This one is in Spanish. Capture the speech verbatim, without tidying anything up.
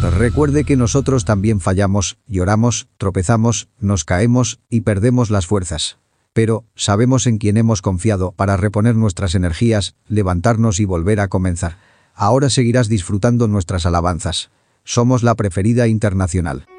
Recuerde que nosotros también fallamos, lloramos, tropezamos, nos caemos y perdemos las fuerzas. Pero sabemos en quién hemos confiado para reponer nuestras energías, levantarnos y volver a comenzar. Ahora seguirás disfrutando nuestras alabanzas. Somos la preferida internacional.